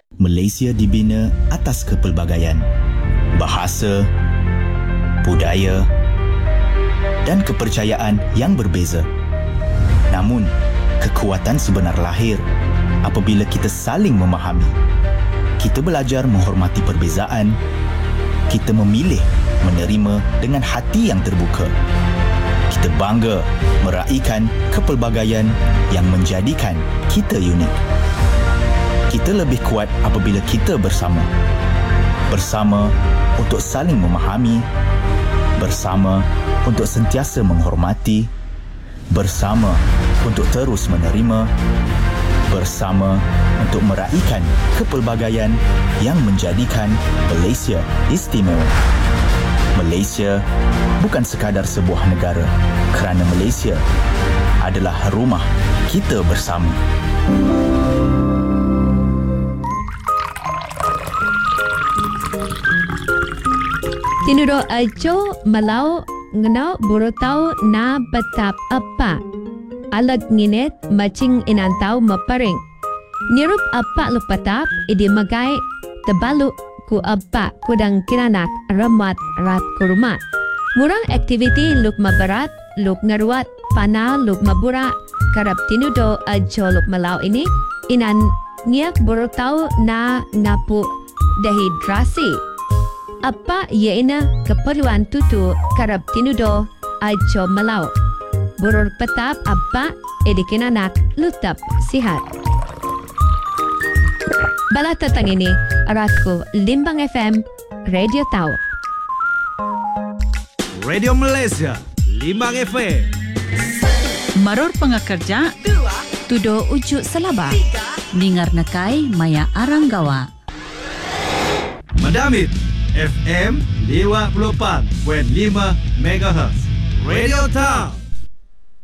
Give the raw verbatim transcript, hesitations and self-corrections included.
Malaysia dibina atas kepelbagaian bahasa, budaya dan kepercayaan yang berbeza. Namun, kekuatan sebenar lahir apabila kita saling memahami. Kita belajar menghormati perbezaan. Kita memilih menerima dengan hati yang terbuka. Kita bangga meraihkan kepelbagaian yang menjadikan kita unik. Kita lebih kuat apabila kita bersama. Bersama untuk saling memahami. Bersama untuk sentiasa menghormati. Bersama untuk terus menerima. Bersama untuk meraihkan kepelbagaian yang menjadikan Malaysia istimewa. Malaysia bukan sekadar sebuah negara, kerana Malaysia adalah rumah kita bersama. Tinudo ajo malau ngeno burutau na betap apa. Alag nginit macing inantau maparing. Nirup apa lupatap idi magai tebaluk ku apa kudang kinanak ramat rat kuruma. Murang aktiviti luk mabarat, luk ngaruat, pana luk mabura, karap tinudo ajo luk malau ini inan ngiak burutau na ngapu dehidrasi. Apa iaina keperluan tutu karab tinudo ajo malau. Burur petap apa edikin anak lutap sihat. Bala tatang ini aratku Limbang F M Radio Tau. Radio Malaysia Limbang F M. Maror pengakerja tudo ujuk selaba. Ningar nakai maya aranggawa. Madamit F M lima puluh empat koma lima megahertz. Radio Town.